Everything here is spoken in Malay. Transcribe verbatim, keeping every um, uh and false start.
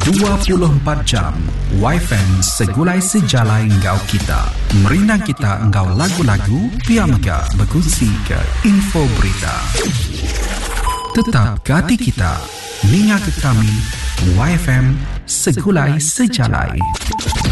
dua puluh empat jam Y F M segulai sejalai engkau kita. Merindang kita engkau lagu-lagu, pia mega berkongsi ke info berita. Tetap ke hati kita, ninga ke kami, Y F M segulai sejalai.